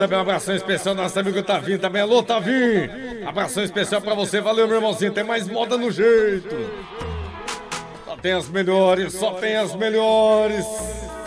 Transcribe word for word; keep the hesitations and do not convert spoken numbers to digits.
Também um abração especial, nosso amigo Tavinho também. Alô, Tavinho! Abração especial pra você, valeu, meu irmãozinho. Tem mais moda no jeito. Só tem as melhores, só tem as melhores.